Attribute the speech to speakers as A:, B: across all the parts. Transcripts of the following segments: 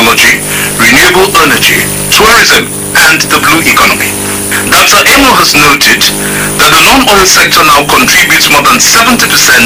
A: technology, renewable energy, tourism, and the blue economy. Dr. Emo has noted that the non-oil sector now contributes more than 70%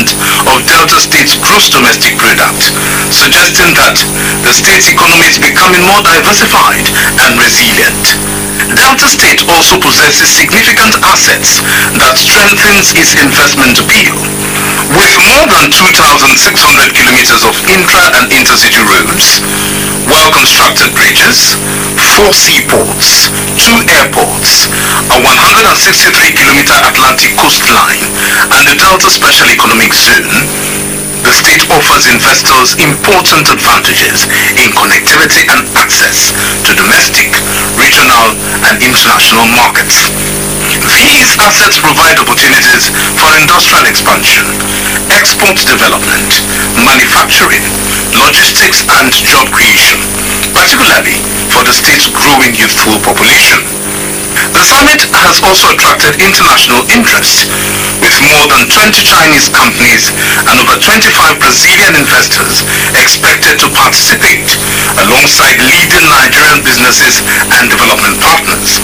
A: of Delta State's gross domestic product, suggesting that the state's economy is becoming more diversified and resilient. Delta State also possesses significant assets that strengthens its investment appeal. With more than 2,600 kilometers of intra- and intercity roads, well-constructed bridges, 4 seaports, 2 airports, a 163-kilometer Atlantic coastline, and the Delta Special Economic Zone, the state offers investors important advantages in connectivity and access to domestic, regional, and international markets. These assets provide opportunities for industrial expansion, export development, manufacturing, logistics, and job creation, particularly for the state's growing youthful population. The summit has also attracted international interest, with more than 20 Chinese companies and over 25 Brazilian investors expected to participate, alongside leading Nigerian businesses and development partners.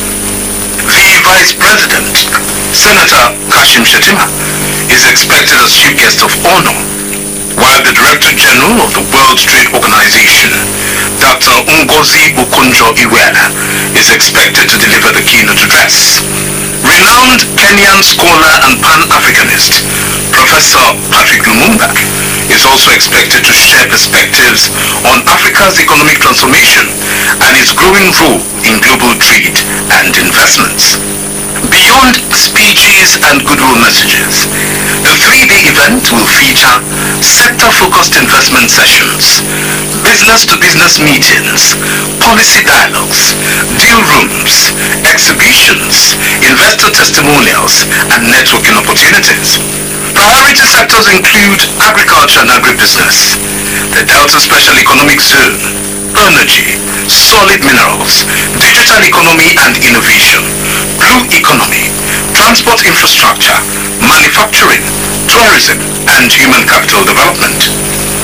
A: The Vice President, Senator Kashim Shettima, is expected as chief guest of honor, while the Director General of the World Trade Organization, Dr. Ngozi Okonjo-Iweala, is expected to deliver the keynote address. Renowned Kenyan scholar and Pan-Africanist, Professor Patrick Lumumba, is also expected to share perspectives on Africa's economic transformation and its growing role in global trade and investments. Beyond speeches and goodwill messages, the 3-day event will feature sector-focused investment sessions, business-to-business meetings, policy dialogues, deal rooms, exhibitions, investor testimonials, and networking opportunities. Priority sectors include agriculture and agribusiness, the Delta Special Economic Zone, energy, solid minerals, digital economy and innovation, blue economy, transport infrastructure, manufacturing, tourism, and human capital development.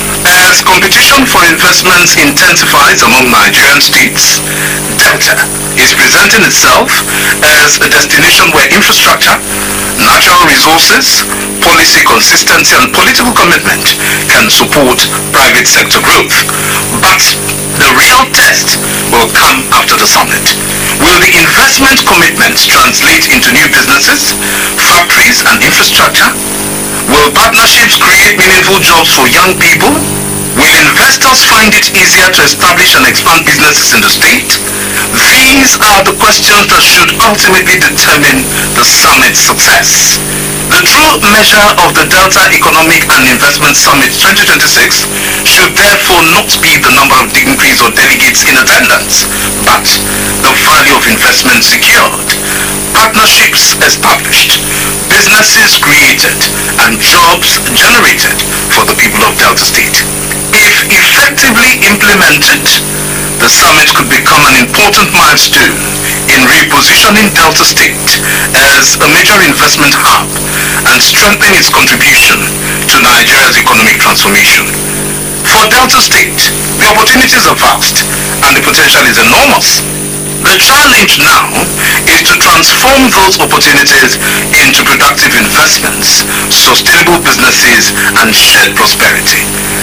A: As competition for investments intensifies among Nigerian states, Delta is presenting itself as a destination where infrastructure, natural resources, policy consistency, and political commitment can support private sector growth. But the real test will come after the summit. Will the investment commitments translate into new businesses, factories, and infrastructure? Will partnerships create meaningful jobs for young people? Will investors find it easier to establish and expand businesses in the state? These are the questions that should ultimately determine the summit's success. The true measure of the Delta Economic and Investment Summit 2026 should therefore not be the number of dignitaries or delegates in attendance, but the value of investment secured, partnerships established, businesses created, and jobs generated for the people of Delta State. If effectively implemented, the summit could become an important milestone in repositioning Delta State as a major investment hub and strengthen its contribution to Nigeria's economic transformation. For Delta State, the opportunities are vast and the potential is enormous. The challenge now is to transform those opportunities into productive investments, sustainable businesses, and shared prosperity.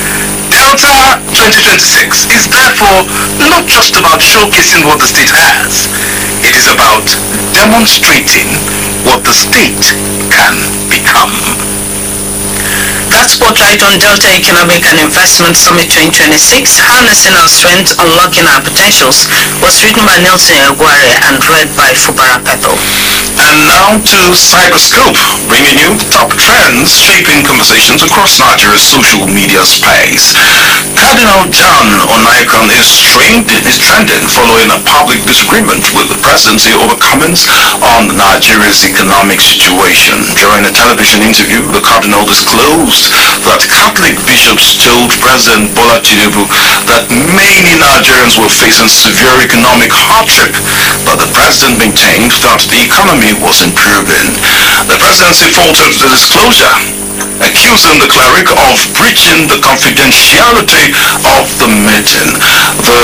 A: Delta 2026 is therefore not just about showcasing what the state has. It is about demonstrating what the state can become.
B: That spotlight on Delta Economic and Investment Summit 2026, Harnessing Our Strengths, Unlocking Our Potentials, was written by Nelson Aguare and read by Fubara Petal.
A: And now to Cyberscope, bringing you the top trends shaping conversations across Nigeria's social media space. Cardinal John Onaikan is trending following a public disagreement with the presidency over comments on Nigeria's economic situation. During a television interview, the Cardinal disclosed that Catholic bishops told President Bola Tinubu that many Nigerians were facing severe economic hardship, but the president maintained that the economy was improving. The presidency faltered the disclosure, accusing the cleric of breaching the confidentiality of the meeting. The